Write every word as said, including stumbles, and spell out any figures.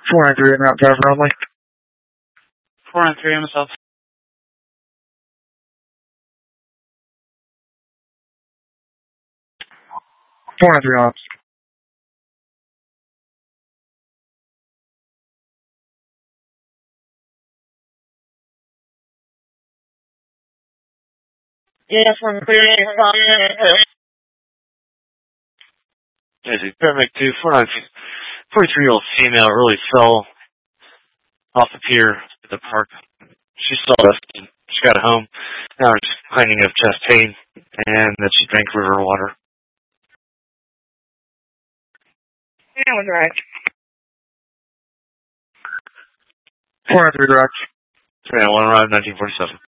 four nine three en route driver only. four nine three, myself. four nine three ops. Yeah, from clearing from Yes, paramedic two, four nine three, forty-three-year-old female really fell off the pier at the park. She saw us. She got home. Now she's complaining of chest pain and that she drank river water. Yeah, was right. four nine three direct. three nine one arrived, nineteen forty-seven.